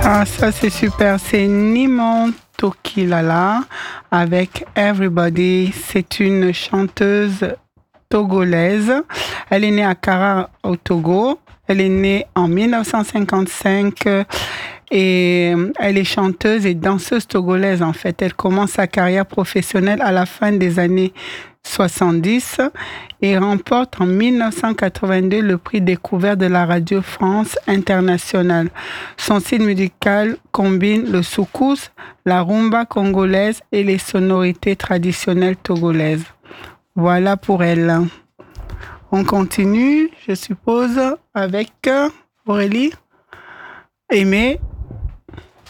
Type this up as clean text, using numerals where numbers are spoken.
Ah, ça c'est super. C'est Nimon Tokilala avec Everybody. C'est une chanteuse togolaise. Elle est née à Kara au Togo. Elle est née en 1955 et elle est chanteuse et danseuse togolaise en fait. Elle commence sa carrière professionnelle à la fin des années 70 et remporte en 1982 le prix découvert de la Radio France Internationale. Son style musical combine le soukous, la rumba congolaise et les sonorités traditionnelles togolaises. Voilà pour elle. On continue, je suppose, avec Aurélie. Aimé,